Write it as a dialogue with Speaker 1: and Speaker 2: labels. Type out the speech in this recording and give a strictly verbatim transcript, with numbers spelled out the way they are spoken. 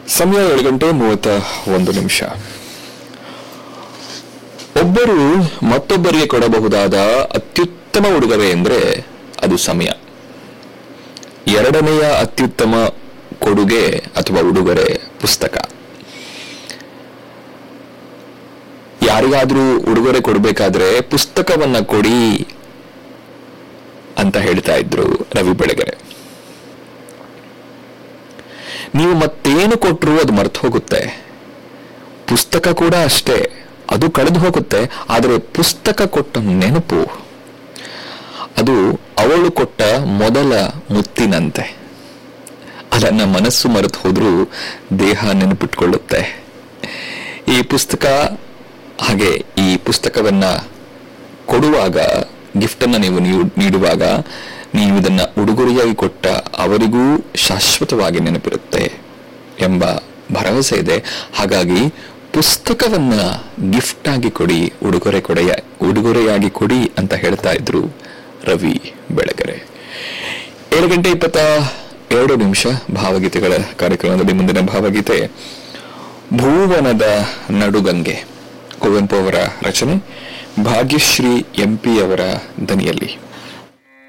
Speaker 1: ಸಮಯ ಏಳು ಗಂಟೆ ಮೂವತ್ತ ಒಂದು ನಿಮಿಷ. ಒಬ್ಬರು ಮತ್ತೊಬ್ಬರಿಗೆ ಕೊಡಬಹುದಾದ ಅತ್ಯುತ್ತಮ ಉಡುಗೊರೆ ಎಂದರೆ ಅದು ಸಮಯ. ಎರಡನೆಯ ಅತ್ಯುತ್ತಮ ಕೊಡುಗೆ ಅಥವಾ ಉಡುಗೊರೆ ಪುಸ್ತಕ. ಯಾರಿಗಾದ್ರೂ ಉಡುಗೊರೆ ಕೊಡಬೇಕಾದ್ರೆ ಪುಸ್ತಕವನ್ನ ಕೊಡಿ ಅಂತ ಹೇಳ್ತಾ ಇದ್ರು ರವಿ ಬೆಳಗೆರೆ. ನೀವು ಮತ್ತೇನು ಕೊಟ್ಟರು ಅದು ಮರ್ತು ಹೋಗುತ್ತೆ. ಪುಸ್ತಕ ಕೂಡ ಅಷ್ಟೇ, ಅದು ಕಳೆದು ಹೋಗುತ್ತೆ. ಆದರೆ ಪುಸ್ತಕ ಕೊಟ್ಟ ನೆನಪು ಅದು ಅವಳು ಕೊಟ್ಟ ಮೊದಲ ಮುತ್ತಿನಂತೆ. ಅದನ್ನ ಮನಸ್ಸು ಮರೆತು ಹೋದ್ರೂ ದೇಹ ನೆನಪಿಟ್ಕೊಳ್ಳುತ್ತೆ. ಈ ಪುಸ್ತಕ ಹಾಗೆ ಈ ಪುಸ್ತಕವನ್ನ ಕೊಡುವಾಗ, ಗಿಫ್ಟ್ ಅನ್ನ ನೀವು ನೀಡುವಾಗ ನೀವು ಇದನ್ನ ಉಡುಗೊರೆಯಾಗಿ ಕೊಟ್ಟ ಅವರಿಗೂ ಶಾಶ್ವತವಾಗಿ ನೆನಪಿರುತ್ತೆ ಎಂಬ ಭರವಸೆ ಇದೆ. ಹಾಗಾಗಿ ಪುಸ್ತಕವನ್ನ ಗಿಫ್ಟ್ ಆಗಿ ಕೊಡಿ, ಉಡುಗೊರೆ ಕೊಡೆಯ ಉಡುಗೊರೆಯಾಗಿ ಕೊಡಿ ಅಂತ ಹೇಳ್ತಾ ಇದ್ರು ರವಿ ಬೆಳಗೆರೆ. ಏಳು ಗಂಟೆ ಇಪ್ಪತ್ತ ಎರಡು ನಿಮಿಷ ಭಾವಗೀತೆಗಳ ಕಾರ್ಯಕ್ರಮದಲ್ಲಿ ಮುಂದಿನ ಭಾವಗೀತೆ ಭುವನದ ನಡುಗಂಗೆ, ಕುವೆಂಪು ಅವರ ರಚನೆ, ಭಾಗ್ಯಶ್ರೀ ಎಂಪಿ ಅವರ ದನಿಯಲ್ಲಿ.